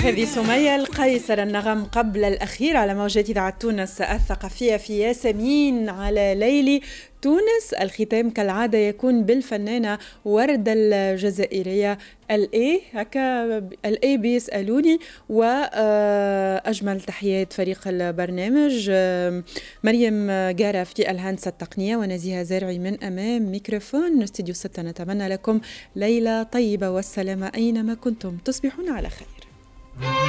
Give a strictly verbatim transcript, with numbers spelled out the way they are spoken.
هذه سمية القيصر، النغم قبل الأخير على موجات إذاعة تونس الثقافية في ياسمين على ليلي تونس. الختام كالعادة يكون بالفنانة وردة الجزائرية الأي هكا الأي بيسألوني. وأجمل تحيات فريق البرنامج، مريم جارة في الهندسة التقنية ونزيهة زارعي من أمام ميكروفون استوديو ستة. نتمنى لكم ليلة طيبة والسلامة أينما كنتم، تصبحون على خير.